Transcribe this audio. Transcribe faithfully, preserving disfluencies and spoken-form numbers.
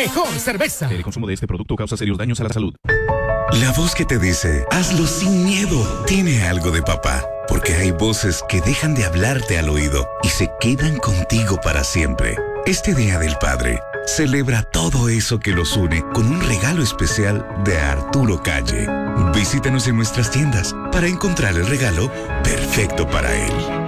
mejor cerveza. El consumo de este producto causa serios daños a la salud. La voz que te dice, hazlo sin miedo, tiene algo de papá. Porque hay voces que dejan de hablarte al oído y se quedan contigo para siempre. Este Día del Padre, celebra todo eso que los une con un regalo especial de Arturo Calle. Visítanos en nuestras tiendas para encontrar el regalo perfecto para él.